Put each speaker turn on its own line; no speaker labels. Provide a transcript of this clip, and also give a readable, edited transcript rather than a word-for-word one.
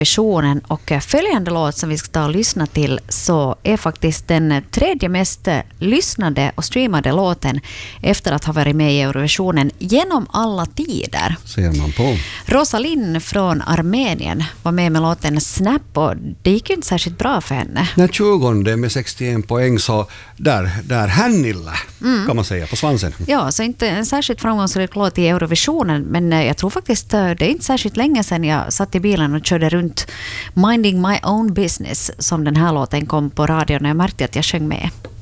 Eurovisionen, och följande låt som vi ska ta och lyssna till så är faktiskt den tredje mest lyssnade och streamade låten efter att ha varit med i Eurovisionen genom alla tider.
Ser man på.
Rosalind från Armenien var med låten Snap, och det gick ju inte särskilt bra för henne.
När 20 med 61 poäng, så där Hannilla kan man säga på svansen.
Ja, så inte en särskilt framgångsrik låt i Eurovisionen, men jag tror faktiskt det är inte särskilt länge sedan jag satt i bilen och körde runt Minding My Own Business som den här låten kom på radion, och jag märkte att jag sjöng med.